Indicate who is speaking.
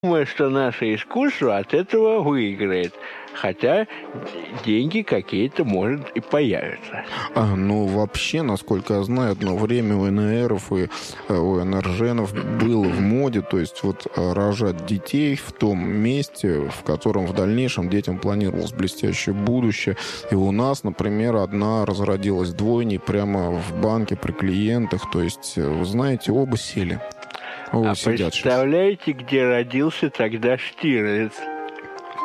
Speaker 1: думаю, что наше искусство от этого выиграет. Хотя деньги какие-то, может, и появятся.
Speaker 2: Ну, вообще, насколько я знаю, одно время у НРов и у НРЖНов было в моде, то есть вот рожать детей в том месте, в котором в дальнейшем детям планировалось блестящее будущее. И у нас, например, одна разродилась двойней прямо в банке при клиентах. То есть, вы знаете, оба сели. Оба сидят сейчас.
Speaker 1: Представляете, где родился тогда Штирлиц?